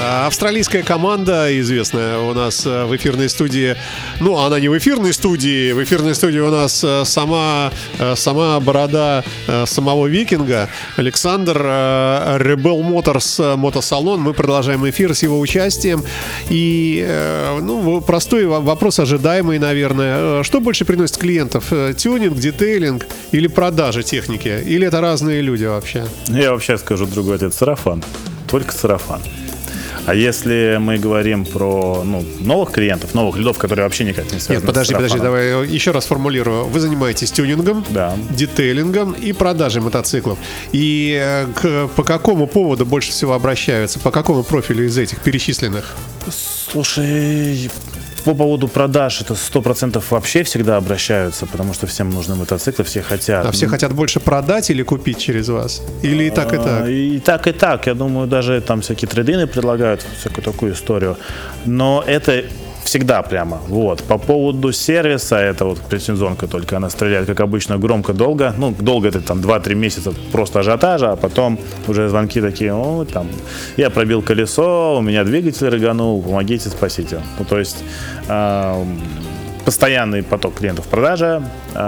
Австралийская команда, известная у нас в эфирной студии. Ну, она не в эфирной студии. В эфирной студии у нас сама борода самого Викинга. Александр, Rebel Motors мотосалон. Мы продолжаем эфир с его участием. И, простой вопрос, ожидаемый, наверное. Что больше приносит клиентов? Тюнинг, детейлинг или продажа техники? Или это разные люди вообще? Я вообще скажу другой ответ. Сарафан. Только сарафан. А если мы говорим про новых клиентов, новых лидов, которые вообще никак не связаны с сарафаном. Подожди, давай еще раз формулирую. Вы занимаетесь тюнингом, да, детейлингом и продажей мотоциклов. И по какому поводу больше всего обращаются? По какому профилю из этих перечисленных? Слушай, по поводу продаж это 100% вообще всегда обращаются, потому что всем нужны мотоциклы, все хотят. А все хотят больше продать или купить через вас? Или и так, и так? И так, и так. Я думаю, даже там всякие трейдины предлагают, всякую такую историю. Но это всегда прямо. Вот. По поводу сервиса, это вот предсезонка только, она стреляет, как обычно, громко, долго. Ну, долго это там 2-3 месяца просто ажиотажа, а потом уже звонки такие, я пробил колесо, у меня двигатель рыганул, помогите, спасите. Ну, то есть постоянный поток клиентов продажи,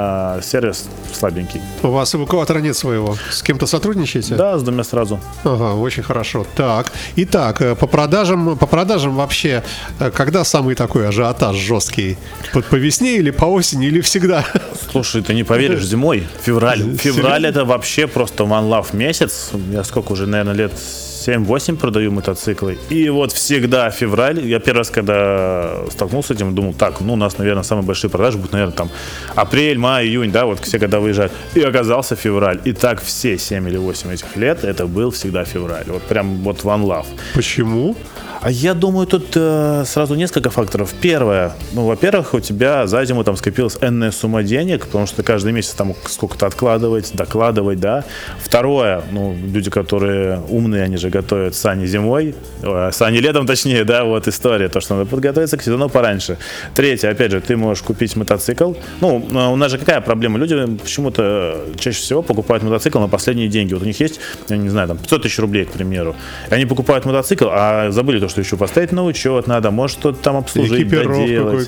сервис слабенький. У вас эвакуатора нет своего? С кем-то сотрудничаете? Да, с двумя сразу. Ага, очень хорошо. Так, итак, по продажам вообще, когда самый такой ажиотаж жесткий? По весне или по осени, или всегда? Слушай, ты не поверишь, зимой, февраль. Февраль это вообще просто one love месяц. Я сколько уже, наверное, лет 7-8 продаю мотоциклы. И вот всегда февраль. Я первый раз, когда столкнулся с этим, думал, у нас, наверное, самые большие продажи будут, наверное, там апрель, май, июнь, да, вот все года выезжают. И оказался февраль. И так все 7 или 8 этих лет это был всегда февраль. Вот прям вот one love. Почему? А я думаю, тут сразу несколько факторов. Первое, во-первых, у тебя за зиму там скопилась энная сумма денег, потому что каждый месяц там сколько-то откладывать, докладывать, да. Второе, люди, которые умные, они же готовят сани зимой, сани летом точнее, да, вот история, то, что надо подготовиться к сезону пораньше. Третье, опять же, ты можешь купить мотоцикл. У нас же какая проблема? Люди почему-то чаще всего покупают мотоцикл на последние деньги. Вот у них есть, я не знаю, там 500 тысяч рублей, к примеру. И они покупают мотоцикл, а забыли то, что еще поставить на учет надо, может что-то там обслужить, доделать.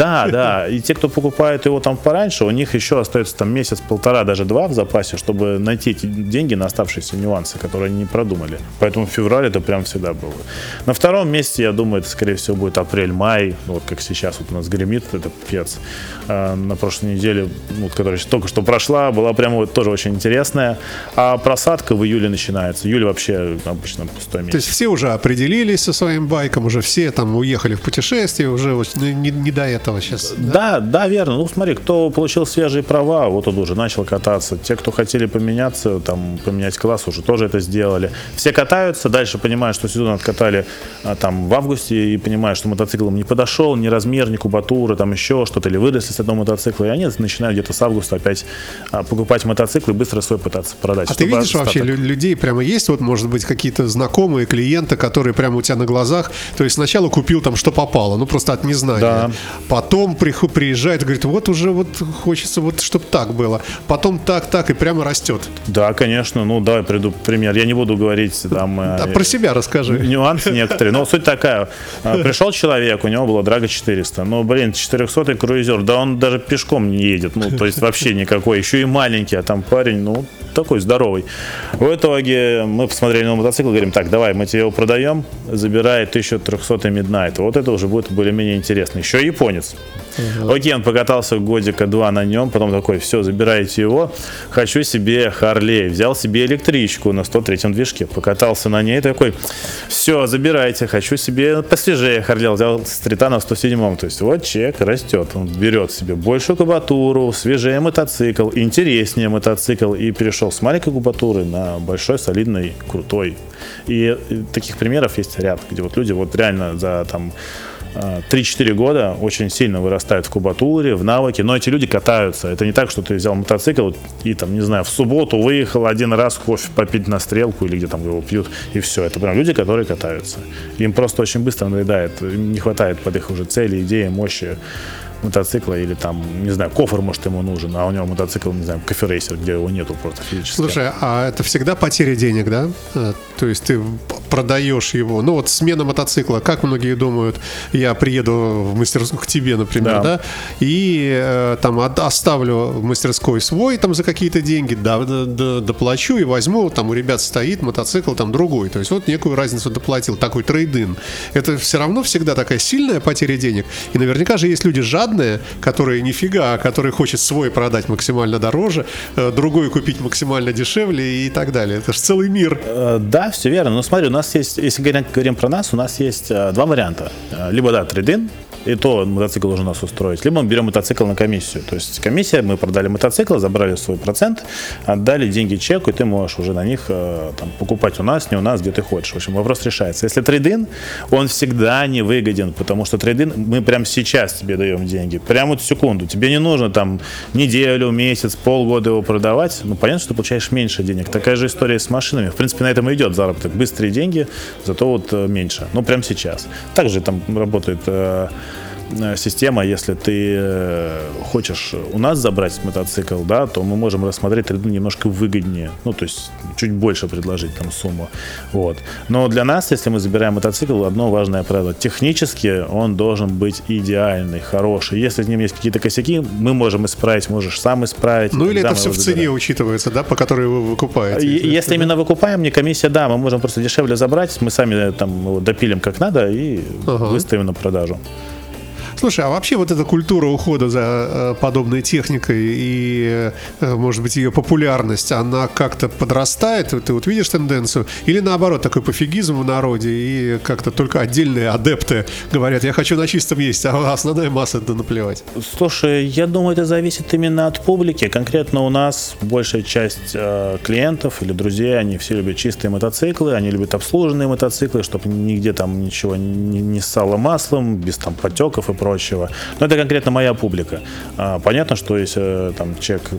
Да, и те, кто покупает его там пораньше, у них еще остается там месяц-полтора, даже 2 в запасе, чтобы найти эти деньги на оставшиеся нюансы, которые они не продумали. Поэтому в феврале это прям всегда было. На втором месте, я думаю, это скорее всего будет апрель-май, вот как сейчас вот у нас гремит, это пипец. На прошлой неделе, которая только что прошла, была прям вот тоже очень интересная. А просадка в июле начинается. Июль вообще обычно пустой месяц. То есть все уже определились со своим байком, уже все там уехали в путешествие, уже не до этого сейчас. Да, верно. Смотри, кто получил свежие права, вот он уже начал кататься. Те, кто хотели поменяться, там, поменять класс, уже тоже это сделали. Все катаются, дальше понимают, что сезон откатали там в августе и понимают, что мотоцикл им не подошел, ни размер, ни кубатура, там еще что-то, или выросли с одного мотоцикла, и они начинают где-то с августа опять покупать мотоцикл и быстро свой пытаться продать. А ты видишь вообще людей, прямо есть, вот может быть какие-то знакомые клиенты, которые прямо у тебя на глазах, то есть сначала купил там что попало, просто от незнания, да. Потом приезжает и говорит, вот уже вот хочется вот чтобы так было, потом так и прямо растет. Да, конечно, давай приду пример, я не буду говорить там... про себя расскажи. Нюансы некоторые, но суть такая, пришел человек, у него было Drago 400, 400-й круизер, да он даже пешком не едет, то есть вообще никакой, еще и маленький, а там парень, такой здоровый. В итоге мы посмотрели на мотоцикл, говорим, давай, мы тебе его продаем, забирай 1300-й Midnight. Вот это уже будет более-менее интересно. Еще японец. Окей, он покатался годика 2 на нем, потом такой, все, забирайте его, хочу себе Харлей. Взял себе электричку на 103-м движке, покатался на ней, такой, все, забирайте, хочу себе посвежее Харлей. Взял стрита на 107-м, то есть вот человек растет, он берет себе большую кубатуру, свежее мотоцикл, интереснее мотоцикл, и перешел с маленькой кубатуры на большой, солидный, крутой. И таких примеров есть ряд, где вот люди вот реально за там 3-4 года очень сильно вырастают в кубатуре, в навыке, но эти люди катаются. Это не так, что ты взял мотоцикл и там, не знаю, в субботу выехал один раз кофе попить на Стрелку или где там его пьют, и все. Это прям люди, которые катаются. Им просто очень быстро надоедает, им не хватает под их уже цели, идеи, мощи мотоцикла или там, не знаю, кофр, может, ему нужен, а у него мотоцикл, не знаю, коферейсер, где его нету просто физически. Слушай, а это всегда потеря денег, да? То есть ты продаешь его. Ну вот смена мотоцикла, как многие думают, я приеду в мастерскую к тебе, например, да, и там оставлю в мастерской свой там за какие-то деньги, доплачу и возьму, там у ребят стоит мотоцикл там другой. То есть вот некую разницу доплатил, такой трейд-ин. Это все равно всегда такая сильная потеря денег. И наверняка же есть люди жадные, которые нифига, которые хотят свой продать максимально дороже, другой купить максимально дешевле и так далее. Это же целый мир. Да, все верно. Но смотри, у нас есть, если говорим про нас, у нас есть два варианта. Либо, да, трейд-ин, и то мотоцикл должен нас устроить. Либо мы берем мотоцикл на комиссию. То есть комиссия, мы продали мотоцикл, забрали свой процент, отдали деньги чеку, и ты можешь уже на них там, покупать у нас, не у нас, где ты хочешь. В общем, вопрос решается. Если трейд-ин, он всегда невыгоден, потому что трейд-ин, мы прямо сейчас тебе даем деньги. Прямо вот секунду. Тебе не нужно там неделю, месяц, полгода его продавать. Ну, понятно, что ты получаешь меньше денег. Такая же история с машинами. В принципе, на этом и идет заработок. Быстрые деньги, зато вот меньше. Ну, прямо сейчас. Также там работает система, если ты хочешь у нас забрать мотоцикл, да, то мы можем рассмотреть трейд-ин немножко выгоднее, ну, то есть чуть больше предложить там сумму, вот. Но для нас, если мы забираем мотоцикл, одно важное правило: технически он должен быть идеальный, хороший. Если с ним есть какие-то косяки, мы можем исправить, можешь сам исправить. Ну, или это все в цене учитывается, да, по которой вы выкупаете? Если именно выкупаем, не комиссия, да, мы можем просто дешевле забрать, мы сами там его допилим как надо и выставим на продажу. Слушай, а вообще вот эта культура ухода за подобной техникой и, может быть, ее популярность, она как-то подрастает? Ты вот видишь тенденцию? Или наоборот, такой пофигизм в народе, и как-то только отдельные адепты говорят: я хочу на чистом ездить, а основная масса — да наплевать? Слушай, я думаю, это зависит именно от публики. Конкретно у нас большая часть клиентов или друзей, они все любят чистые мотоциклы, они любят обслуженные мотоциклы, чтобы нигде там ничего не ссало маслом, без там потеков и прочего. Но это конкретно моя публика. Понятно, что если там человек,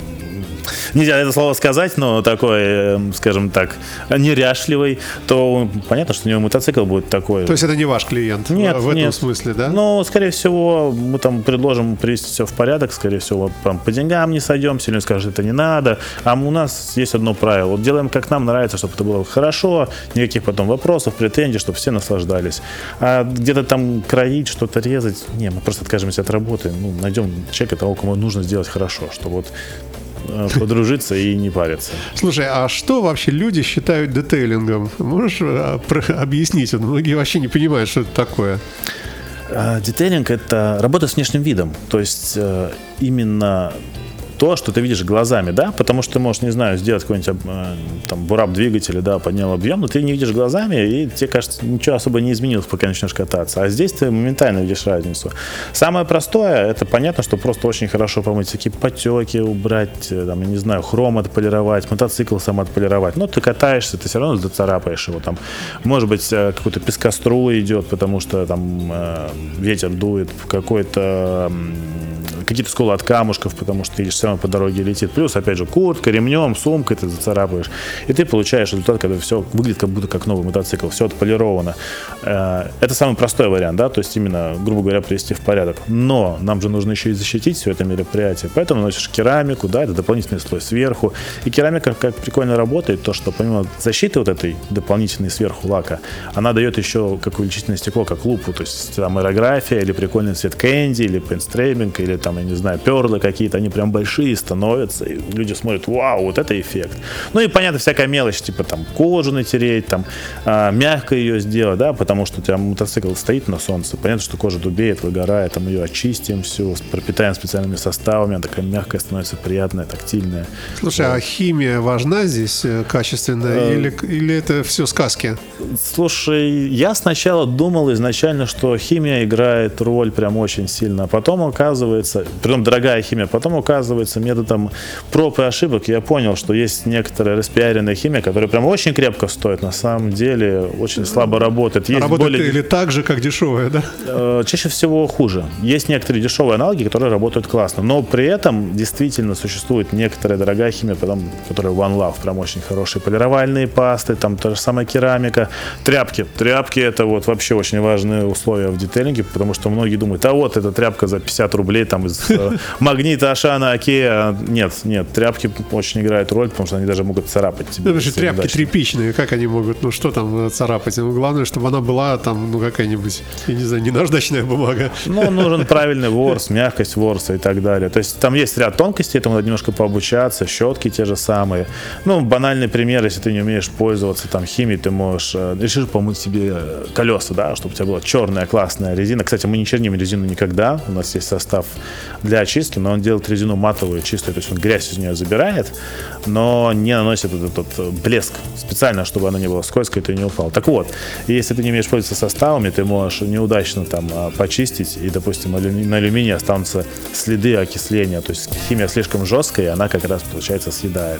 нельзя это слово сказать, но такой, скажем так, неряшливый, то понятно, что у него мотоцикл будет такой. То есть это не ваш клиент? Нет, в этом смысле, да? Ну, скорее всего, мы там предложим привести все в порядок, скорее всего, там, по деньгам не сойдемся, или он скажет, это не надо. А у нас есть одно правило: вот делаем, как нам нравится, чтобы это было хорошо, никаких потом вопросов, претензий, чтобы все наслаждались. А где-то там кроить, что-то резать, не, мы просто откажемся от работы, ну, найдем человека того, кому нужно сделать хорошо, чтобы вот подружиться и не париться. Слушай, а что вообще люди считают детейлингом? Можешь объяснить? Вот многие вообще не понимают, что это такое. Детейлинг — это работа с внешним видом. То есть именно то, что ты видишь глазами, да, потому что ты можешь, не знаю, сделать какой-нибудь там бурап двигателя, да, поднял объем, но ты не видишь глазами, и тебе кажется, ничего особо не изменилось, пока начнешь кататься. А здесь ты моментально видишь разницу. Самое простое, это понятно, что просто очень хорошо помыть всякие потеки, убрать, там, я не знаю, хром отполировать, мотоцикл сам отполировать. Но ты катаешься, ты все равно зацарапаешь его. Там, может быть, какой-то пескоструй идет, потому что там ветер дует, какие-то сколы от камушков, потому что ты едешь все равно по дороге летит. Плюс, опять же, куртка, ремнем, сумкой ты зацарапаешь. И ты получаешь результат, когда все выглядит как будто как новый мотоцикл, все отполировано. Это самый простой вариант, да, то есть именно, грубо говоря, привести в порядок. Но нам же нужно еще и защитить все это мероприятие. Поэтому носишь керамику, да, это дополнительный слой сверху. И керамика как прикольно работает, то, что помимо защиты вот этой дополнительной сверху лака, она дает еще как увеличительное стекло, как лупу. То есть там аэрография, или прикольный цвет кэнди, или пейнтстрейбинг, или там, я не знаю, перлы какие-то, они прям большие становятся, и люди смотрят: вау, вот это эффект. Ну и понятно, всякая мелочь, типа там кожу натереть, там мягко ее сделать, да, потому что у тебя мотоцикл стоит на солнце, понятно, что кожа дубеет, выгорает, там ее очистим всю, пропитаем специальными составами, она такая мягкая становится, приятная, тактильная. Слушай, а химия важна здесь качественная, или это все сказки? Слушай, я сначала думал изначально, что химия играет роль прям очень сильно, а потом оказывается, притом дорогая химия, потом оказывается методом проб и ошибок я понял, что есть некоторая распиаренная химия, которая прям очень крепко стоит, на самом деле очень слабо работает. Есть работает или так же, как дешевая, да? Чаще всего хуже. Есть некоторые дешевые аналоги, которые работают классно, но при этом действительно существует некоторая дорогая химия, которая One Love, прям очень хорошие полировальные пасты, там та же самая керамика, Тряпки. Тряпки — это вот вообще очень важные условия в детейлинге, потому что многие думают, а вот эта тряпка за 50 рублей там из магнита Ашана, Окея. Нет, тряпки очень играют роль, потому что они даже могут царапать тебе. Это же тряпки тряпичные, как они могут, ну что там царапать? Ну, главное, чтобы она была там, ну какая-нибудь, я не знаю, не наждачная бумага. Ну, нужен правильный ворс, мягкость ворса и так далее. То есть там есть ряд тонкостей, этому надо немножко пообучаться, щетки те же самые. Ну, банальный пример, если ты не умеешь пользоваться там химией, ты можешь, решишь помыть себе колеса, да, чтобы у тебя была черная классная резина. Кстати, мы не черним резину никогда, у нас есть состав для очистки, но он делает резину матовую, чистую, то есть он грязь из нее забирает, но не наносит этот блеск специально, чтобы она не была скользкой, ты не упал. Так вот, если ты не умеешь пользоваться составами, ты можешь неудачно там почистить, и, допустим, на алюминии останутся следы окисления, то есть химия слишком жесткая, и она как раз, получается, съедает.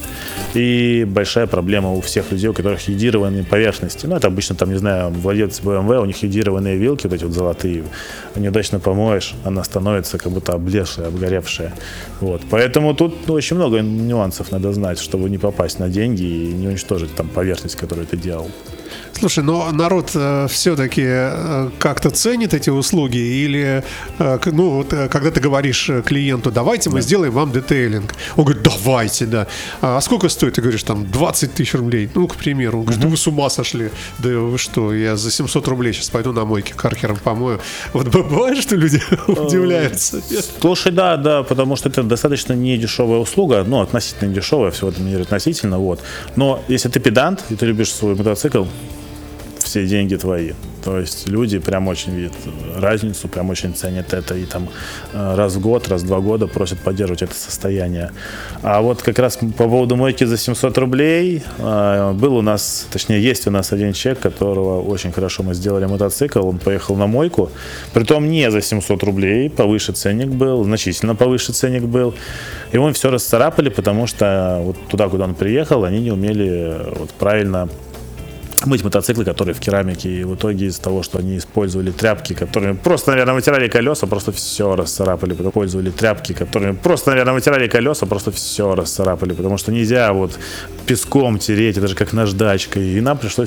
И большая проблема у всех людей, у которых йодированные поверхности. Ну, это обычно, там, не знаю, владельцы BMW, у них йодированные вилки, вот эти вот золотые. Неудачно помоешь, она становится как будто облезшая, обгоревшая. Вот. Поэтому тут очень много нюансов надо знать, чтобы не попасть на деньги и не уничтожить там поверхность, которую ты делал. Слушай, но народ все-таки как-то ценит эти услуги или, ну, вот, когда ты говоришь клиенту, давайте мы сделаем вам детейлинг. Он говорит, давайте, да. А сколько стоит? Ты говоришь, там, 20 тысяч рублей. Ну, к примеру. Он говорит, да вы с ума сошли. Да вы что, я за 700 рублей сейчас пойду на мойке кархером помою. Вот бывает, что люди удивляются? Слушай, да, потому что это достаточно не дешевая услуга, ну, относительно дешевая, все в этом мире относительно, вот. Но если ты педант и ты любишь свой мотоцикл, все деньги твои. То есть люди прям очень видят разницу, прям очень ценят это. И там раз в год, раз в 2 года просят поддерживать это состояние. А вот как раз по поводу мойки за 700 рублей был у нас, точнее есть у нас один человек, которого очень хорошо мы сделали мотоцикл. Он поехал на мойку, притом не за 700 рублей, повыше ценник был, значительно повыше ценник был. И мы все расцарапали, потому что вот туда, куда он приехал, они не умели вот правильно мыть мотоциклы, которые в керамике, и в итоге из-за того, что они использовали тряпки, которыми просто, наверное, вытирали колеса, просто все расцарапали, потому что нельзя вот песком тереть, это же как наждачкой, и нам пришлось